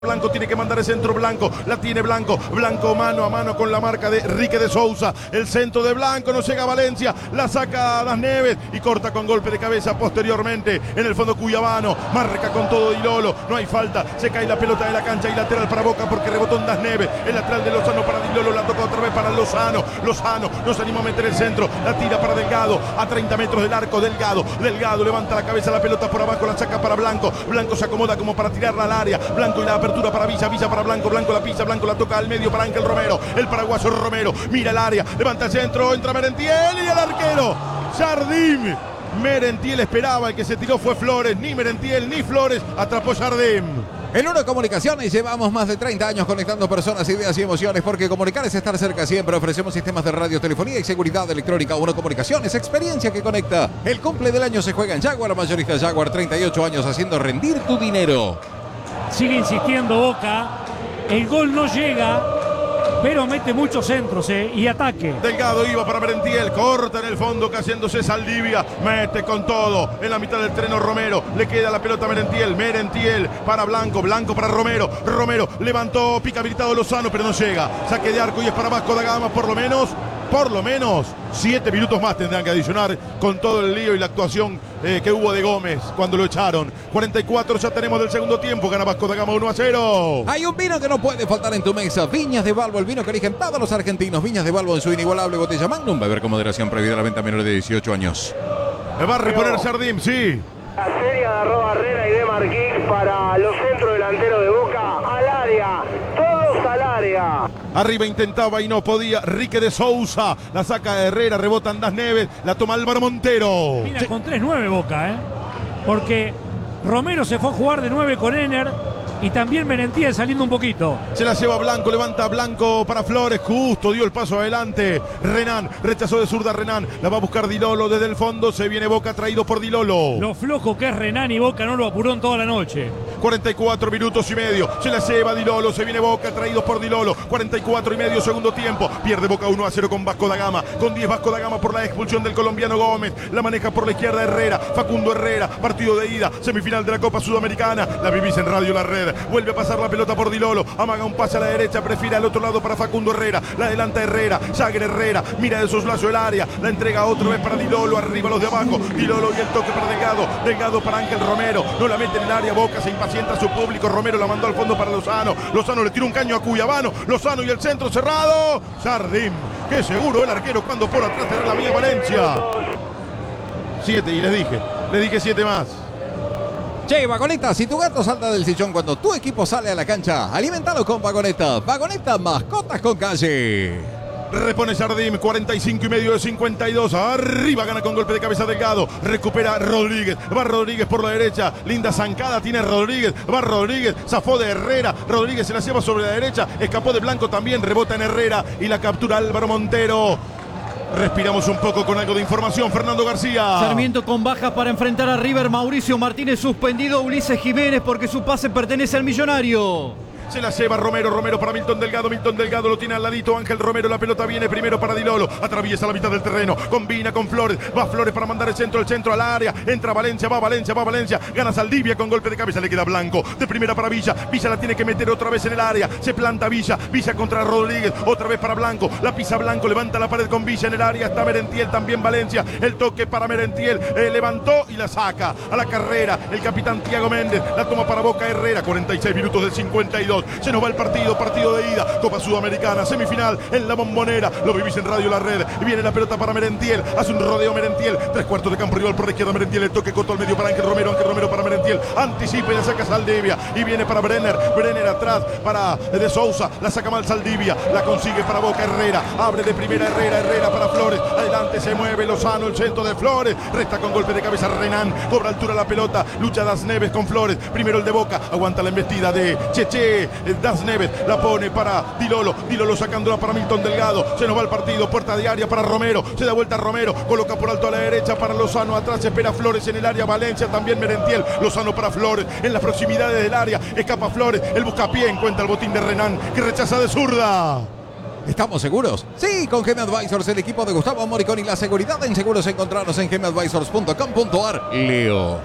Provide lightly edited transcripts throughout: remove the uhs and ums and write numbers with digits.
Blanco tiene que mandar el centro, Blanco, la tiene Blanco, Blanco mano a mano con la marca de Enrique de Sousa, el centro de Blanco, no llega a Valencia, la saca a Das Neves y corta con golpe de cabeza posteriormente, en el fondo Cuyabano, marca con todo Dilolo, no hay falta, se cae la pelota de la cancha y lateral para Boca porque rebotó en Das Neves, el lateral de Lozano para Dilolo, la toca otra vez para Lozano, no se anima a meter el centro, la tira para Delgado, a 30 metros del arco, Delgado levanta la cabeza, la pelota por abajo, la saca para Blanco, Blanco se acomoda como para tirarla al área, Blanco y la apertura para Villa para Blanco, Blanco la pisa, Blanco la toca al medio para Ángel Romero, el paraguayo Romero, mira el área, levanta el centro, entra Merentiel y el arquero, Jardim. Merentiel esperaba, el que se tiró fue Flores, ni Merentiel ni Flores, atrapó Jardim. En Uno Comunicaciones llevamos más de 30 años conectando personas, ideas y emociones, porque comunicar es estar cerca siempre. Ofrecemos sistemas de radio, telefonía y seguridad electrónica. Uno Comunicaciones, experiencia que conecta. El cumple del año se juega en Jaguar, mayorista Jaguar, 38 años haciendo rendir tu dinero. Sigue insistiendo Boca, el gol no llega, pero mete muchos centros y ataque. Delgado iba para Merentiel, corta en el fondo, cayéndose Saldivia, mete con todo, en la mitad del terreno Romero, le queda la pelota a Merentiel para Blanco, Blanco para Romero, levantó, pica habilitado Lozano, pero no llega, saque de arco y es para Vasco da Gama, por lo menos 7 minutos más tendrán que adicionar con todo el lío y la actuación que hubo de Gómez cuando lo echaron. 44 ya tenemos del segundo tiempo, gana Vasco da Gama 1-0. Hay un vino que no puede faltar en tu mesa, Viñas de Balbo, el vino que eligen todos los argentinos. Viñas de Balbo en su inigualable botella Magnum, beber con moderación, prohibida la venta a menores de 18 años. Me va a reponer Jardim, sí. La serie agarró Barrera y de Marquín para los centros delanteros de Boca, al área, todos al área. Arriba intentaba y no podía, Enrique de Sousa, la saca Herrera, rebota en Das Neves, la toma Álvaro Montero. Mira, con 3-9 Boca, porque Romero se fue a jugar de 9 con Ener y también Merentiel saliendo un poquito. Se la lleva Blanco, levanta Blanco para Flores, justo dio el paso adelante. Renan, rechazó de zurda Renan, la va a buscar Dilolo desde el fondo, se viene Boca traído por Dilolo. Lo flojo que es Renan y Boca no lo apuró en toda la noche. 44 minutos y medio, se la lleva Dilolo, se viene Boca traído por Dilolo. 44 y medio segundo tiempo, pierde Boca 1-0 con Vasco da Gama, con 10 Vasco da Gama por la expulsión del colombiano Gómez, la maneja por la izquierda Herrera, Facundo Herrera, partido de ida, semifinal de la Copa Sudamericana, la vivís en Radio La Red. Vuelve a pasar la pelota por Dilolo, amaga un pase a la derecha, prefiere al otro lado para Facundo Herrera, la adelanta Herrera, Jagger Herrera, mira de soslayo el área, la entrega otra vez para Dilolo, arriba los de abajo, Dilolo y el toque para Delgado para Ángel Romero, no la mete en el área, Boca se impacienta a su público, Romero la mandó al fondo para Lozano le tiró un caño a Cuyabano, Lozano y el centro cerrado, Jardim, que seguro el arquero cuando por atrás tendrá la mía Valencia. 7 y les dije 7 más. Che, Vagoneta, si tu gato salta del sillón cuando tu equipo sale a la cancha, alimentalo con Vagoneta. Vagoneta, mascotas con calle. Repone Jardim, 45 y medio de 52. Arriba gana con golpe de cabeza Delgado. Recupera Rodríguez. Va Rodríguez por la derecha. Linda zancada tiene Rodríguez. Va Rodríguez. Zafó de Herrera. Rodríguez se la lleva sobre la derecha. Escapó de Blanco también. Rebota en Herrera. Y la captura Álvaro Montero. Respiramos un poco con algo de información. Fernando García. Sarmiento con bajas para enfrentar a River. Mauricio Martínez suspendido. Ulises Jiménez porque su pase pertenece al Millonario. Se la lleva Romero para Milton Delgado lo tiene al ladito, Ángel Romero, la pelota viene primero para Dilolo, atraviesa la mitad del terreno, combina con Flores, va Flores para mandar el centro al área, entra Valencia, va Valencia, gana Saldivia con golpe de cabeza, le queda Blanco, de primera para Villa la tiene que meter otra vez en el área, se planta Villa contra Rodríguez, otra vez para Blanco, la pisa Blanco, levanta la pared con Villa en el área, está Merentiel, también Valencia, el toque para Merentiel, levantó y la saca a la carrera, el capitán Thiago Méndez, la toma para Boca Herrera, 46 minutos del 52. Se nos va el partido de ida, Copa Sudamericana, semifinal en la Bombonera, lo vivís en Radio La Red, y viene la pelota para Merentiel, hace un rodeo Merentiel, 3/4 de campo rival por la izquierda Merentiel, el toque corto al medio para Ángel Romero para Merentiel, anticipa y la saca Saldivia, y viene para Brenner atrás para De Sousa, la saca mal Saldivia, la consigue para Boca Herrera, abre de primera Herrera para Flores, adelante se mueve Lozano, el centro de Flores, resta con golpe de cabeza Renan, cobra altura la pelota, lucha Das Neves con Flores, primero el de Boca, aguanta la embestida de Cheche, Das Neves la pone para Dilolo sacándola para Milton Delgado, se nos va el partido, puerta de área para Romero, se da vuelta Romero, coloca por alto a la derecha para Lozano, atrás espera Flores en el área, Valencia también Merentiel, Lozano para Flores, en las proximidades del área, escapa Flores, el buscapié encuentra el botín de Renan, que rechaza de zurda. ¿Estamos seguros? Sí, con GM Advisors, el equipo de Gustavo Moricón y la seguridad en seguros encontrarnos en gmadvisors.com.ar. Leo.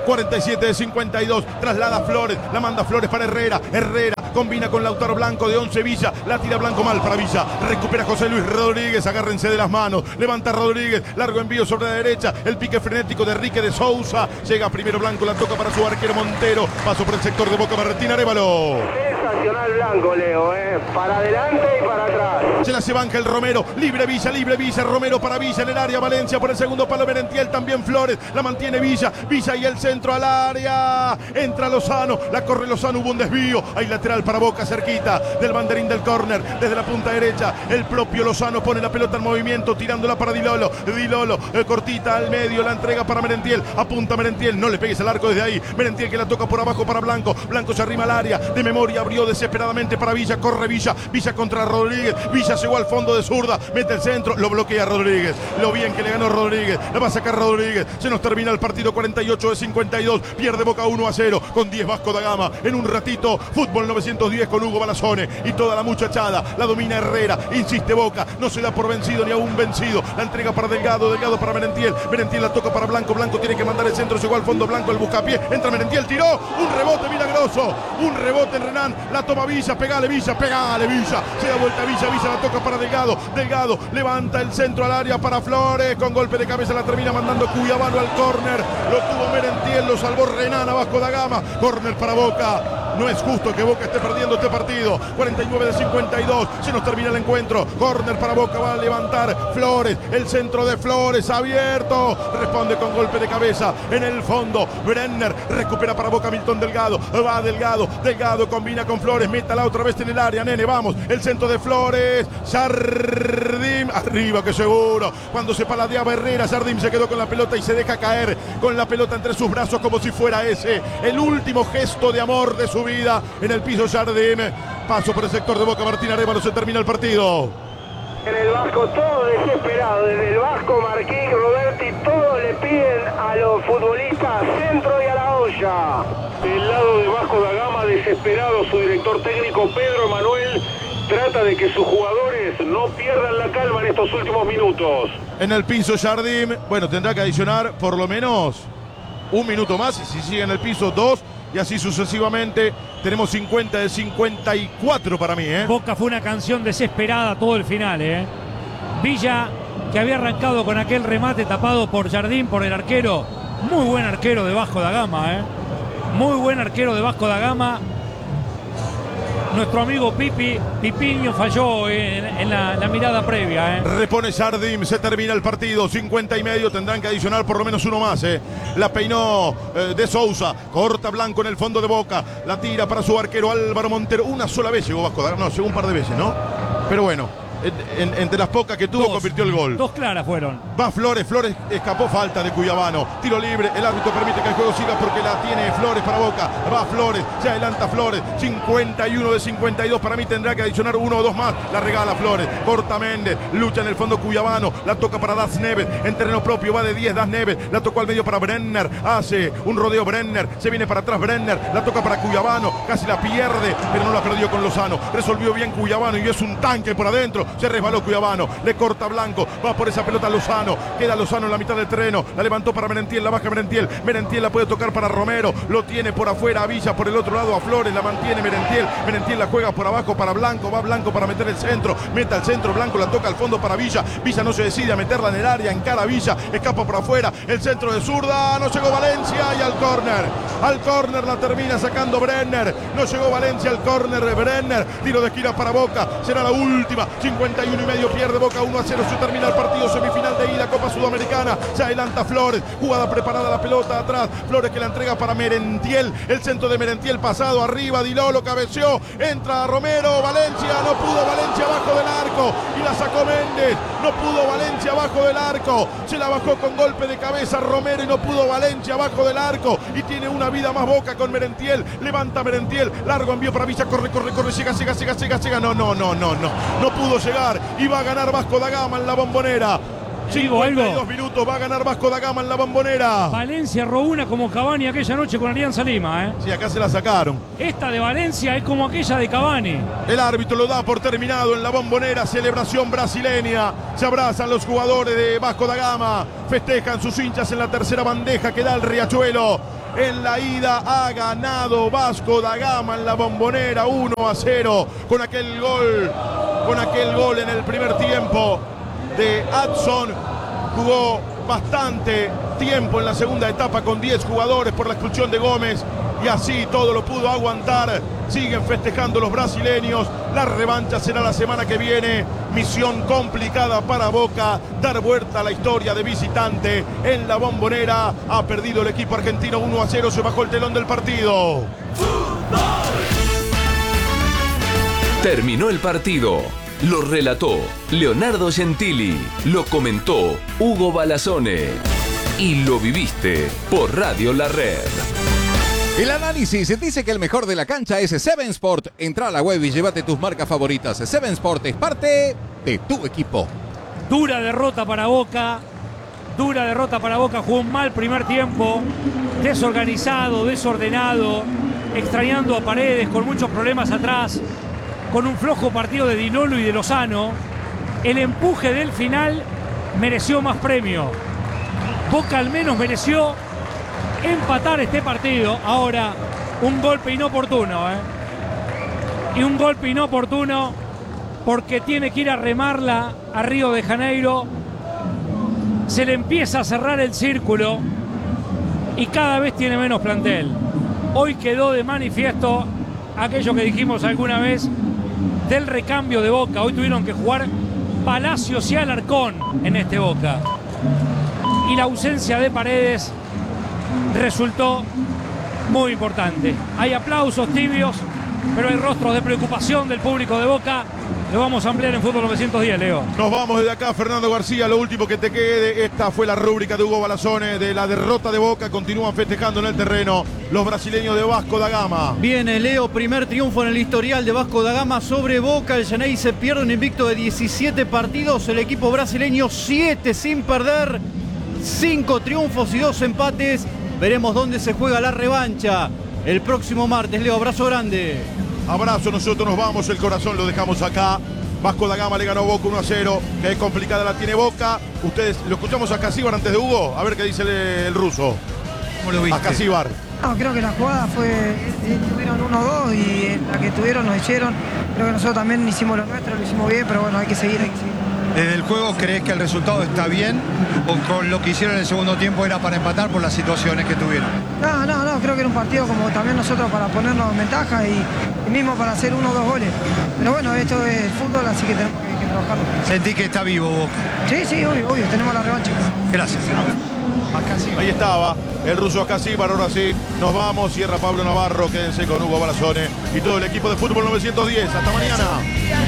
47 de 52. Traslada Flores, la manda Flores para Herrera. Herrera combina con Lautaro Blanco de 11 Villa. La tira Blanco mal para Villa. Recupera José Luis Rodríguez. Agárrense de las manos. Levanta Rodríguez. Largo envío sobre la derecha. El pique frenético de Enrique de Sousa. Llega primero Blanco. La toca para su arquero Montero. Paso por el sector de Boca. Martín Arévalo. Sensacional Blanco, Leo, para adelante y para atrás. Se la lleva Ángel Romero. Libre Villa. Romero para Villa en el área. Valencia por el segundo palo. Merentiel también Flores. La mantiene Villa. Villa y el centro al área. Entra Lozano. La corre Lozano. Hubo un desvío. Hay lateral para Boca cerquita del banderín del córner. Desde la punta derecha. El propio Lozano pone la pelota en movimiento. Tirándola para Di Lolo. Cortita al medio. La entrega para Merentiel. Apunta Merentiel. No le pegues el arco desde ahí. Merentiel que la toca por abajo para Blanco. Blanco se arrima al área. De memoria abrió desesperadamente para Villa. Corre Villa. Villa contra Rodríguez. Villa llegó al fondo de zurda. Mete el centro. Lo bloquea Rodríguez. Lo bien que le ganó Rodríguez. La va a sacar Rodríguez. Se nos termina el partido. 48 de 52. Pierde Boca 1-0. Con 10 Vasco da Gama. En un ratito. Fútbol 910 con Hugo Balazone. Y toda la muchachada. La domina Herrera. Insiste Boca. No se da por vencido ni aún vencido. La entrega para Delgado. Delgado para Merentiel. Merentiel la toca para Blanco. Blanco tiene que mandar el centro. Llegó al fondo Blanco. El buscapié. Entra Merentiel. Tiró. Un rebote milagroso. Un rebote en Renan. La toma Villa. Pegale Villa. Pegale Villa. Se da vuelta Villa. Villa la toca para Delgado. Delgado levanta el centro al área para Flores. Con golpe de cabeza la termina mandando Cuyabano al córner. Lo tuvo Merentiel. Lo salvó Renan a Vasco da Gama. Córner para Boca. No es justo que Boca esté perdiendo este partido. 49 de 52. Se nos termina el encuentro. Córner para Boca. Va a levantar Flores. El centro de Flores abierto. Responde con golpe de cabeza. En el fondo. Brenner recupera para Boca Milton Delgado. Va Delgado. Delgado combina con Flores. Métala otra vez en el área. Nene, vamos. El centro de Flores. Jardim. Arriba que seguro. Cuando se paladeaba Herrera. Jardim se quedó con la pelota y se deja caer con la pelota entre sus brazos como si fuera ese el último gesto de amor de su vida. En el piso Jardim. Paso por el sector de Boca. Martín Arévalo. Se termina el partido. En el Vasco todo desesperado, desde el Vasco, Marquín, Roberti, todos le piden a los futbolistas centro y a la olla. Del lado de Vasco da Gama, desesperado, su director técnico Pedro Emanuel trata de que sus jugadores no pierdan la calma en estos últimos minutos. En el piso Jardim, bueno, tendrá que adicionar por lo menos un minuto más, y si sigue en el piso 2, y así sucesivamente. Tenemos 50 de 54 para mí, Boca fue una canción desesperada todo el final, Villa, que había arrancado con aquel remate tapado por Jardim, por el arquero. Muy buen arquero de Vasco da Gama, Muy buen arquero de Vasco da Gama. Nuestro amigo Pipiño falló en la mirada previa. Repone Jardim, se termina el partido. 50 y medio, tendrán que adicionar por lo menos uno más. La peinó de Sousa, corta Blanco en el fondo de Boca. La tira para su arquero Álvaro Montero. Una sola vez llegó Vasco da Gama, no, llegó un par de veces, ¿no? Pero bueno. Entre las pocas que tuvo, convirtió el gol. Dos claras fueron. Va Flores escapó falta de Cuyabano. Tiro libre, el árbitro permite que el juego siga porque la tiene Flores para Boca. Va Flores, se adelanta Flores. 51 de 52, para mí tendrá que adicionar uno o dos más. La regala Flores, corta Méndez, lucha en el fondo Cuyabano. La toca para Das Neves, en terreno propio va de 10 Das Neves. La tocó al medio para Brenner, hace un rodeo Brenner, se viene para atrás Brenner. La toca para Cuyabano, casi la pierde, pero no la perdió con Lozano. Resolvió bien Cuyabano y es un tanque por adentro. Se resbaló Cuyabano, le corta Blanco, va por esa pelota Lozano, queda Lozano en la mitad del terreno, la levantó para Merentiel, la baja Merentiel, Merentiel la puede tocar para Romero, lo tiene por afuera a Villa, por el otro lado a Flores, la mantiene Merentiel, Merentiel la juega por abajo para Blanco, va Blanco para meter el centro, meta el centro, Blanco la toca al fondo para Villa, Villa no se decide a meterla en el área, encara a Villa, escapa por afuera, el centro de zurda, no llegó Valencia y al córner la termina sacando Brenner, no llegó Valencia al córner de Brenner, tiro de esquina para Boca, será la última, 51 y medio, pierde Boca 1-0, se termina el partido, semifinal de ida, Copa Sudamericana, se adelanta Flores, jugada preparada, la pelota atrás, Flores que la entrega para Merentiel, el centro de Merentiel pasado, arriba, Di Lolo cabeció, entra Romero, Valencia, no pudo Valencia abajo del arco, y la sacó Méndez, no pudo Valencia abajo del arco, se la bajó con golpe de cabeza Romero y no pudo Valencia abajo del arco, y tiene una vida más Boca con Merentiel, levanta Merentiel, largo envío para Villa, corre, llega, no pudo llegar, y va a ganar Vasco da Gama en la Bombonera. 52 minutos, va a ganar Vasco da Gama en la Bombonera. Valencia robó una como Cavani aquella noche con Alianza Lima, Sí, acá se la sacaron. Esta de Valencia es como aquella de Cavani. El árbitro lo da por terminado en la Bombonera, celebración brasileña. Se abrazan los jugadores de Vasco da Gama, festejan sus hinchas en la tercera bandeja que da el Riachuelo. En la ida ha ganado Vasco da Gama en la Bombonera 1-0 con aquel gol en el primer tiempo de Adson. Jugó bastante tiempo en la segunda etapa con 10 jugadores por la expulsión de Gómez y así todo lo pudo aguantar. Siguen festejando los brasileños. La revancha será la semana que viene. Misión complicada para Boca, dar vuelta a la historia de visitante en la Bombonera. Ha perdido el equipo argentino 1-0, se bajó el telón del partido. Terminó el partido. Lo relató Leonardo Gentili, lo comentó Hugo Balazone y lo viviste por Radio La Red. El análisis dice que el mejor de la cancha es Seven Sport. Entra a la web y llévate tus marcas favoritas. Seven Sport es parte de tu equipo. Dura derrota para Boca. Jugó un mal primer tiempo. Desorganizado, desordenado. Extrañando a Paredes, con muchos problemas atrás. Con un flojo partido de Dinolo y de Lozano. El empuje del final mereció más premio. Boca al menos mereció empatar este partido. Ahora, un golpe inoportuno, Y un golpe inoportuno porque tiene que ir a remarla a Río de Janeiro. Se le empieza a cerrar el círculo y cada vez tiene menos plantel. Hoy quedó de manifiesto aquello que dijimos alguna vez del recambio de Boca. Hoy tuvieron que jugar Palacios y Alarcón en este Boca. Y la ausencia de Paredes resultó muy importante. Hay aplausos tibios, pero hay rostros de preocupación del público de Boca. Lo vamos a ampliar en Fútbol 910, Leo. Nos vamos desde acá, Fernando García. Lo último que te quede. Esta fue la rúbrica de Hugo Balazone de la derrota de Boca. Continúan festejando en el terreno los brasileños de Vasco da Gama. Viene Leo, primer triunfo en el historial de Vasco da Gama sobre Boca. El Xenei se pierde un invicto de 17 partidos. El equipo brasileño 7 sin perder. 5 triunfos y 2 empates. Veremos dónde se juega la revancha el próximo martes. Leo, abrazo grande. Abrazo, nosotros nos vamos, el corazón lo dejamos acá. Vasco da Gama le ganó a Boca 1-0, que es complicada la tiene Boca. Ustedes, lo escuchamos a Casíbar antes de Hugo, a ver qué dice el ruso. ¿Cómo lo viste? A Casíbar. No, creo que la jugada fue, tuvieron 1-2 y la que tuvieron nos hicieron. Creo que nosotros también hicimos lo nuestro, lo hicimos bien, pero bueno, hay que seguir. ¿Desde el juego crees que el resultado está bien o con lo que hicieron en el segundo tiempo era para empatar por las situaciones que tuvieron? No, creo que era un partido como también nosotros para ponernos en ventaja y mismo para hacer 1 o 2 goles. Pero bueno, esto es fútbol, así que tenemos que trabajarlo. Sentí que está vivo Boca. Sí, obvio, tenemos la revancha. Gracias. Ahí estaba el ruso Acasíbar, ahora sí, nos vamos, cierra Pablo Navarro, quédense con Hugo Balazone y todo el equipo de Fútbol 910, hasta mañana.